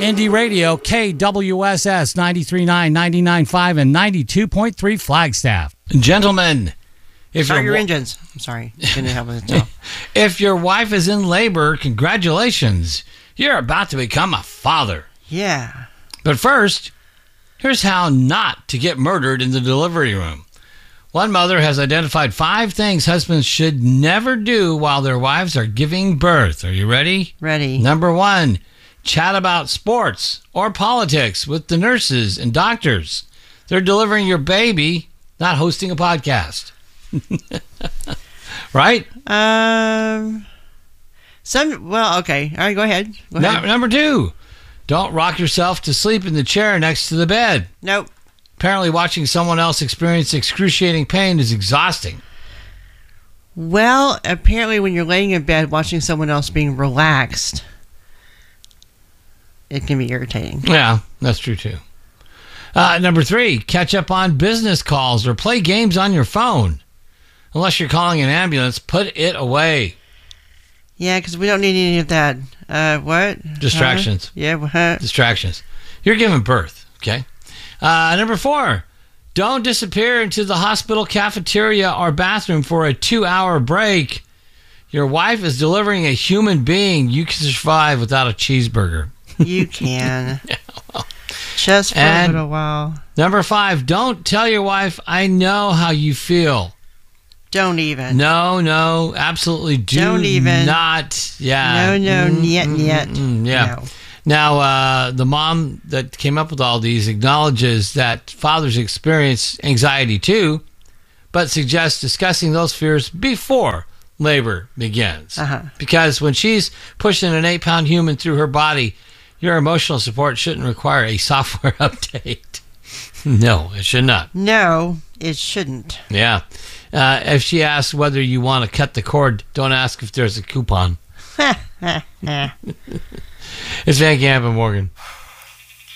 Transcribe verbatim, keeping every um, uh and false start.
Indie Radio, K W S S ninety-three point nine, ninety-nine point five, and ninety-two point three Flagstaff. Gentlemen, if Start your wa- engines. I'm sorry. Didn't help with it. if your wife is in labor, congratulations. You're about to become a father. Yeah. But first, here's how not to get murdered in the delivery room. One mother has identified five things husbands should never do while their wives are giving birth. Are you ready? Ready. Number one, chat about sports or politics with the nurses and doctors. They're delivering your baby, not hosting a podcast. Right? Um, some, well, okay. All right, go ahead. Go No, ahead. number two, don't rock yourself to sleep in the chair next to the bed. Nope. Apparently, watching someone else experience excruciating pain is exhausting. Well, apparently when you're laying in bed watching someone else being relaxed, it can be irritating. Yeah, that's true too. Uh, number three, catch up on business calls or play games on your phone. Unless you're calling an ambulance, put it away. Yeah, because we don't need any of that. Uh, what? Distractions. Huh? Yeah, what? Distractions. You're giving birth, okay? Uh, number four, don't disappear into the hospital cafeteria or bathroom for a two-hour break. Your wife is delivering a human being. You can survive without a cheeseburger. You can. Yeah, well. Just for And a little while. Number five, don't tell your wife, I know how you feel. Don't even. No, no, absolutely do Don't even. not. Yeah. No, no, Mm, yet, mm, yet. mm, mm, yeah. No. Now, uh, the mom that came up with all these acknowledges that fathers experience anxiety too, but suggests discussing those fears before labor begins. Uh-huh. Because when she's pushing an eight-pound human through her body, your emotional support shouldn't require a software update. No, it should not. No, it shouldn't. Yeah. Uh, if she asks whether you want to cut the cord, don't ask if there's a coupon. It's Van Camp and Morgan.